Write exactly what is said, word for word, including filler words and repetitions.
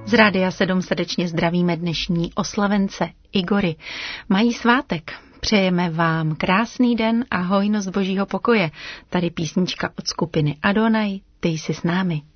Z Rádia sedm srdečně zdravíme dnešní oslavence Igory. Mají svátek. Přejeme vám krásný den a hojnost božího pokoje. Tady písnička od skupiny Adonai, Ty jsi s námi.